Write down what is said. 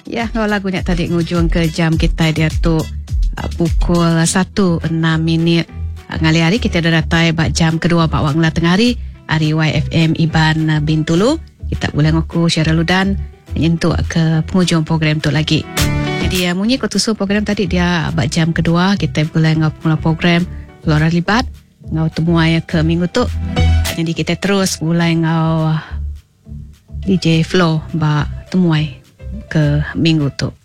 Ya, kalau lagunya tadi ngujung ke jam kita dia tu pukul 1.06. Ngali hari kita dah datai bak jam kedua bak wang lah tengah hari YFM Iban Bintulu. Kita boleh ngaku share ludan menyentuh ke penghujung program tu lagi. Jadi munyi ko tusu program tadi dia bak jam kedua kita boleh ngaku mula program Flora Libat ngau temuai ke minggu tu. Jadi kita terus mulai ngau DJ Flo bak temuai ke minggu tu.